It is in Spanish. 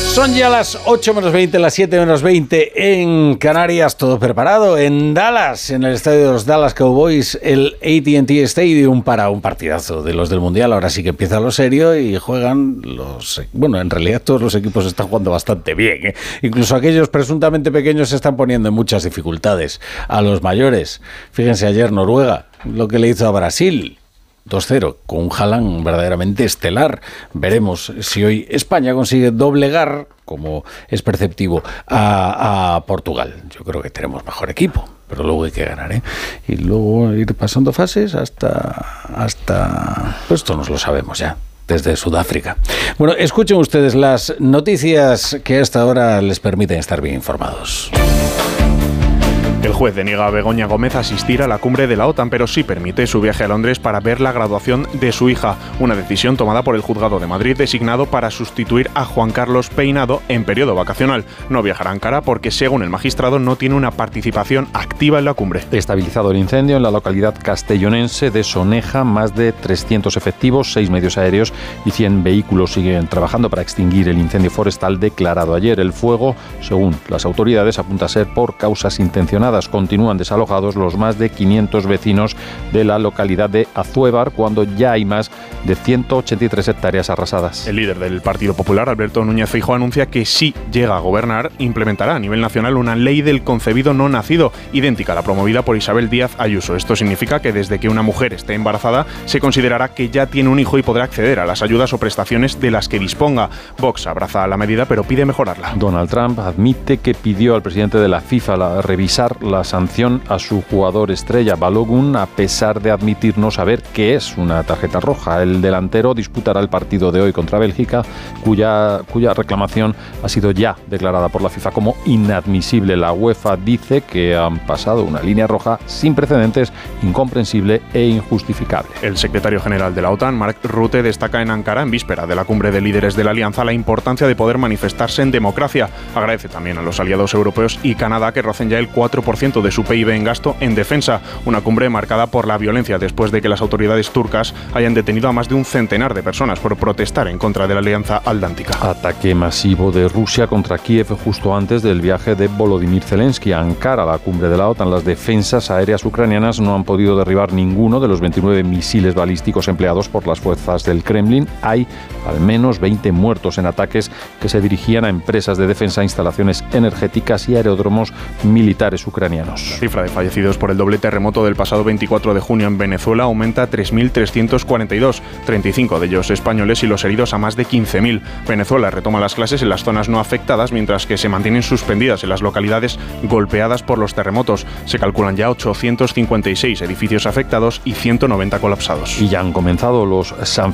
Son ya las 8 menos 20, las 7 menos 20 en Canarias, todo preparado. En Dallas, en el estadio de los Dallas Cowboys, el AT&T Stadium para un partidazo de los del Mundial. Ahora sí que empieza lo serio y juegan los... Bueno, en realidad todos los equipos están jugando bastante bien, ¿eh? Incluso aquellos presuntamente pequeños se están poniendo en muchas dificultades a los mayores. Fíjense ayer Noruega, lo que le hizo a Brasil. 2-0, con un Haaland verdaderamente estelar. Veremos si hoy España consigue doblegar, como es perceptivo, a Portugal. Yo creo que tenemos mejor equipo, pero luego hay que ganar, ¿eh? Y luego ir pasando fases hasta... Pues esto nos lo sabemos ya, desde Sudáfrica. Bueno, escuchen ustedes las noticias que a esta hora les permiten estar bien informados. El juez deniega a Begoña Gómez asistir a la cumbre de la OTAN, pero sí permite su viaje a Londres para ver la graduación de su hija, una decisión tomada por el Juzgado de Madrid designado para sustituir a Juan Carlos Peinado en periodo vacacional. No viajará a Ankara porque, según el magistrado, no tiene una participación activa en la cumbre. Estabilizado el incendio en la localidad castellonense de Soneja, más de 300 efectivos, 6 medios aéreos y 100 vehículos siguen trabajando para extinguir el incendio forestal declarado ayer. El fuego, según las autoridades, apunta a ser por causas intencionadas. Continúan desalojados los más de 500 vecinos de la localidad de Azuévar, cuando ya hay más de 183 hectáreas arrasadas. El líder del Partido Popular, Alberto Núñez Feijóo, anuncia que si llega a gobernar, implementará a nivel nacional una ley del concebido no nacido, idéntica a la promovida por Isabel Díaz Ayuso. Esto significa que desde que una mujer esté embarazada, se considerará que ya tiene un hijo y podrá acceder a las ayudas o prestaciones de las que disponga. Vox abraza la medida, pero pide mejorarla. Donald Trump admite que pidió al presidente de la FIFA revisar la sanción a su jugador estrella Balogun, a pesar de admitir no saber qué es una tarjeta roja. El delantero disputará el partido de hoy contra Bélgica, cuya reclamación ha sido ya declarada por la FIFA como inadmisible. La UEFA dice que han pasado una línea roja sin precedentes, incomprensible e injustificable. El secretario general de la OTAN, Mark Rutte, destaca en Ankara, en víspera de la cumbre de líderes de la Alianza, la importancia de poder manifestarse en democracia. Agradece también a los aliados europeos y Canadá que rocen ya el 4% de su PIB en gasto en defensa. Una cumbre marcada por la violencia después de que las autoridades turcas hayan detenido a más de un centenar de personas por protestar en contra de la Alianza Atlántica. Ataque masivo de Rusia contra Kiev justo antes del viaje de Volodymyr Zelensky a Ankara, la cumbre de la OTAN. Las defensas aéreas ucranianas no han podido derribar ninguno de los 29 misiles balísticos empleados por las fuerzas del Kremlin. Hay al menos 20 muertos en ataques que se dirigían a empresas de defensa, instalaciones energéticas y aeródromos militares ucranianos. La cifra de fallecidos por el doble terremoto del pasado 24 de junio en Venezuela aumenta a 3.342, 35 de ellos españoles, y los heridos a más de 15.000. Venezuela retoma las clases en las zonas no afectadas, mientras que se mantienen suspendidas en las localidades golpeadas por los terremotos. Se calculan ya 856 edificios afectados y 190 colapsados. Y ya han comenzado los